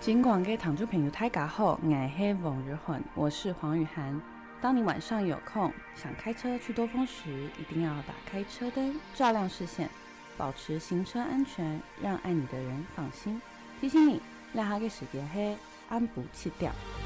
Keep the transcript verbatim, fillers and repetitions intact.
尽管给躺住朋友太嘎后，爱黑王日混，我是黄雨涵。当你晚上有空想开车去多峰时，一定要打开车灯，照亮视线，保持行车安全，让爱你的人放心。提醒你，让他给世界黑安不弃掉。